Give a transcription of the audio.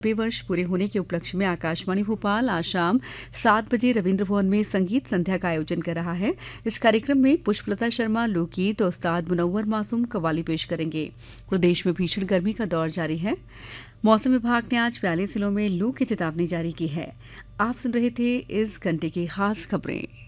वर्ष पूरे होने के उपलक्ष्य में आकाशवाणी भोपाल आज शाम 7 बजे रविंद्र भवन में संगीत संध्या का आयोजन कर रहा है। इस कार्यक्रम में पुष्पलता शर्मा लोकगीत और उस्ताद मुनव्वर मासूम कव्वाली पेश करेंगे। प्रदेश में भीषण गर्मी का दौर जारी है। मौसम विभाग ने आज 42 जिलों में लू की चेतावनी जारी की है। आप सुन रहे थे इस घंटे की खास खबरें।